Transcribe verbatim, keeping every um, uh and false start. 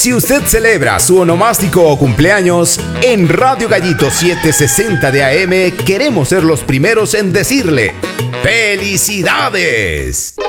Si usted celebra su onomástico o cumpleaños, en Radio Gallito setecientos sesenta de A M queremos ser los primeros en decirle ¡felicidades!